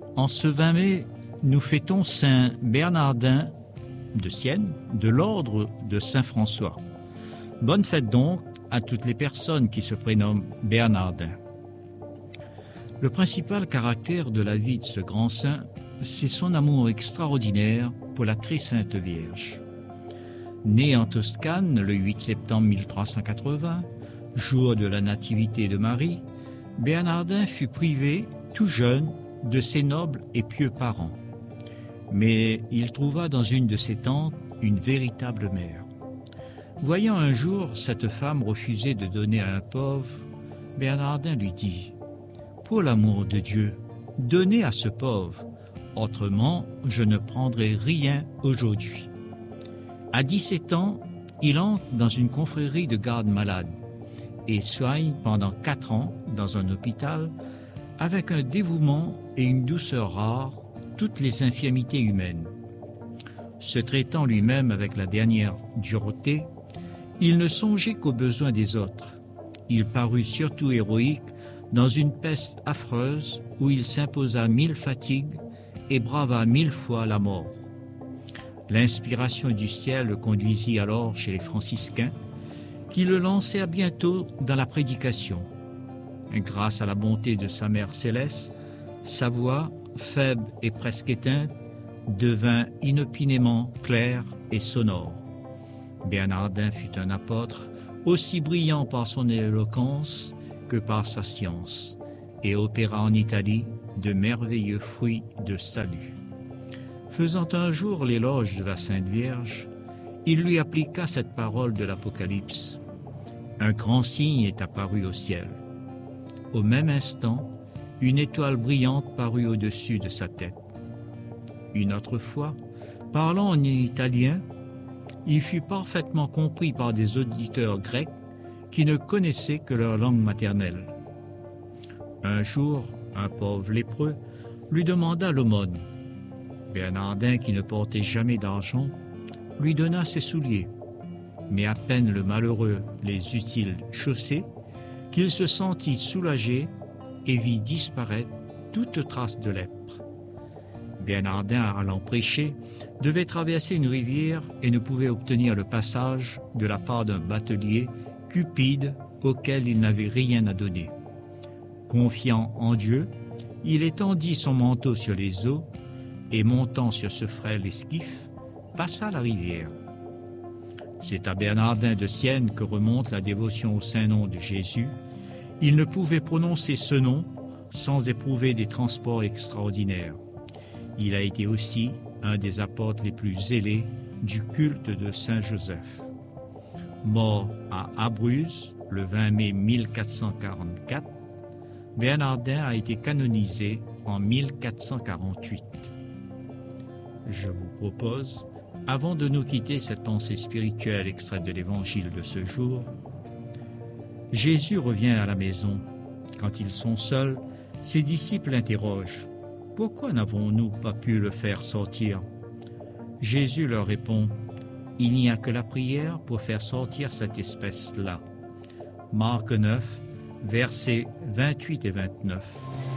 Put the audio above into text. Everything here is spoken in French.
En ce 20 mai, nous fêtons Saint Bernardin de Sienne, de l'ordre de Saint-François. Bonne fête donc à toutes les personnes qui se prénomment Bernardin. Le principal caractère de la vie de ce grand saint, c'est son amour extraordinaire pour la très sainte Vierge. Né en Toscane le 8 septembre 1380, jour de la nativité de Marie, Bernardin fut privé, tout jeune, de ses nobles et pieux parents. Mais il trouva dans une de ses tantes une véritable mère. Voyant un jour cette femme refuser de donner à un pauvre, Bernardin lui dit « Pour l'amour de Dieu, donnez à ce pauvre, autrement je ne prendrai rien aujourd'hui. » À 17 ans, il entre dans une confrérie de garde-malades et soigne pendant 4 ans dans un hôpital avec un dévouement et une douceur rares toutes les infirmités humaines. Se traitant lui-même avec la dernière dureté, il ne songeait qu'aux besoins des autres. Il parut surtout héroïque dans une peste affreuse où il s'imposa 1000 fatigues et brava 1000 fois la mort. L'inspiration du ciel le conduisit alors chez les franciscains, qui le lancèrent bientôt dans la prédication. Grâce à la bonté de sa mère céleste, sa voix, faible et presque éteinte, devint inopinément claire et sonore. Bernardin fut un apôtre aussi brillant par son éloquence que par sa science, et opéra en Italie de merveilleux fruits de salut. Faisant un jour l'éloge de la Sainte Vierge, il lui appliqua cette parole de l'Apocalypse. Un grand signe est apparu au ciel. Au même instant, une étoile brillante parut au-dessus de sa tête. Une autre fois, parlant en italien, il fut parfaitement compris par des auditeurs grecs qui ne connaissaient que leur langue maternelle. Un jour, un pauvre lépreux lui demanda l'aumône. Bernardin, qui ne portait jamais d'argent, lui donna ses souliers. Mais à peine le malheureux les eut-il chaussés, qu'il se sentit soulagé et vit disparaître toute trace de lèpre. Bernardin, allant prêcher, devait traverser une rivière et ne pouvait obtenir le passage de la part d'un batelier cupide auquel il n'avait rien à donner. Confiant en Dieu, il étendit son manteau sur les eaux et, montant sur ce frêle esquif, passa la rivière. C'est à Bernardin de Sienne que remonte la dévotion au Saint-Nom de Jésus. Il ne pouvait prononcer ce nom sans éprouver des transports extraordinaires. Il a été aussi un des apôtres les plus zélés du culte de Saint Joseph. Mort à Abruzzes le 20 mai 1444, Bernardin a été canonisé en 1448. Je vous propose, avant de nous quitter cette pensée spirituelle extraite de l'Évangile de ce jour, Jésus revient à la maison. Quand ils sont seuls, ses disciples l'interrogent. « Pourquoi n'avons-nous pas pu le faire sortir ?» Jésus leur répond, « Il n'y a que la prière pour faire sortir cette espèce-là. » Marc 9, versets 28 et 29.